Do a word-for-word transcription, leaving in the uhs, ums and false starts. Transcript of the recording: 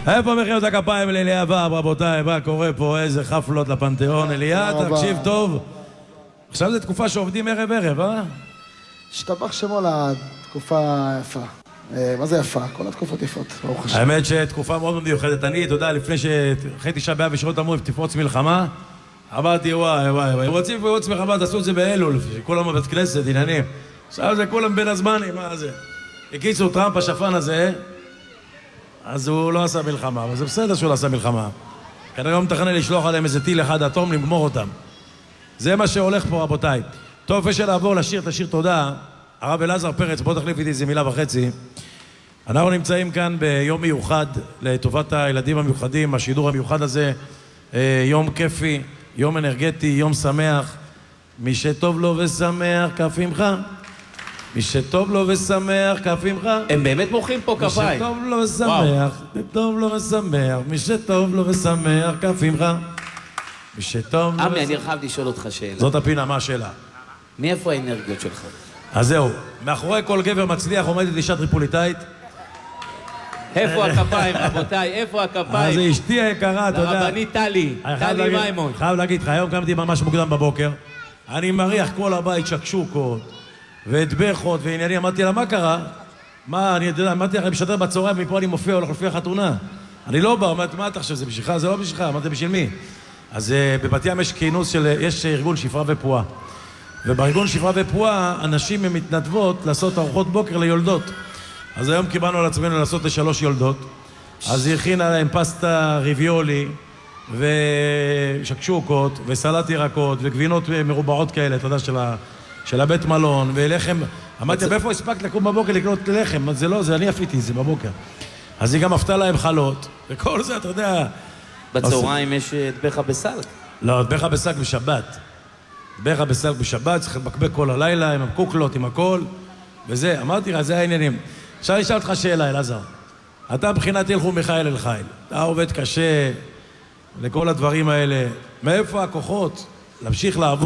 איפה מחיאות הכפיים לאליאב, רבותיי? מה קורה פה? איזה חפלות לפנתיאון. אליאב, תקשיב טוב. עכשיו זו תקופה שעובדים ערב ערב, אה? השתבח שמו לתקופה יפה. מה זה יפה? כל התקופות יפות, ברוך השם. האמת שתקופה מאוד מיוחדת. אני, אתה יודע, לפני שאחרי תשעה באב ושירות אמרו, תפרוץ מלחמה, אמרתי, וואי, וואי, וואי. רוצים לפרוץ מלחמה, תעשו את זה באלול, כולם בבית כנסת, עניינים. עכשיו זה כולם בין הזמנים, מה זה? הקיצור, טראמפ, השפן הזה, אז הוא לא עשה מלחמה, אבל זה בסדר שהוא לא עשה מלחמה. כנראה הוא מתכנן לשלוח עליהם איזה טיל אחד אטום, לגמור אותם. זה מה שהולך פה, רבותיי. טוב, אפשר לעבור לשיר, תשיר תודה. הרב אלעזר פרץ, בוא תחליף איתי איזה מילה וחצי. אנחנו נמצאים כאן ביום מיוחד לטובת הילדים המיוחדים, השידור המיוחד הזה, יום כיפי, יום אנרגטי, יום שמח. מי שטוב לו ושמח, כף עמך. מי שטוב לו ושמח, כף עמך. הם באמת מוחאים פה כפיים. מי שטוב לו ושמח, טוב לו ושמח. מי שטוב לו ושמח, כף עמך. מי שטוב לו ושמח. עמי, אני חייב לשאול אותך שאלה. זאת הפינה, מה השאלה? מאיפה האנרגיות שלך? אז זהו, מאחורי כל גבר מצליח עומדת אישה טריפוליטאית. איפה הכפיים, רבותיי? איפה הכפיים? אז אשתי היקרה, אתה יודע. לרבנית טלי, טלי מימון. חייב להגיד לך, היום קמתי ממש מוקדם בבוקר. אני מריח כל הבית שקשוקות, ואטבחות ועניינים. אמרתי לה, מה קרה? מה, אני יודע, אמרתי לך, אני משדר בצהריים, מפה אני מופיע, הולך לפי החתונה. אני לא בא, אמרתי, מה אתה חושב, זה בשבילך? זה לא בשבילך, אמרתי, בשביל מי? אז בבת ים יש כינוס של, יש ארגון שפרה ופועה. ובארגון שפרה ופועה, אנשים הם מתנדבות לעשות ארוחות בוקר ליולדות. אז היום קיבלנו על עצמנו לעשות לשלוש יולדות. אז היא הכינה להם פסטה ריביולי, ושקשוקות, וסלט ירקות, וגבינות מרובעות כאלה, אתה יודע, של, ה, של הבית מלון, ולחם. אמרתי, באיפה הספקת לקום בבוקר לקנות לחם? זה לא, זה אני עפיתי, זה בבוקר. אז היא גם הפתה להם חלות, וכל זה, אתה יודע... בצהריים יש דבחה בסלק. לא, דבחה בסלק בשבת. דבחה בסלק בשבת, צריך לבקבק כל הלילה, עם הקוקלות, עם הכל, וזה, אמרתי לך, זה העניינים. עכשיו נשאל אותך שאלה, אלעזר. אתה מבחינת ילכו מיכאל אל חיל. אתה עובד קשה לכל הדברים האלה. מאיפה הכוחות להמשיך לעבוד?